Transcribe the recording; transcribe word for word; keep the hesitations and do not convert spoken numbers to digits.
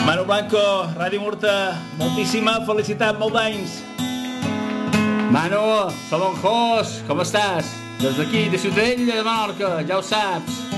Manu Blanco, Ràdio Murta, moltíssima felicitat, molt d'anys. Manu, som en Jos, com estàs? Des d'aquí, de Ciutadella de Menorca, ja ho saps.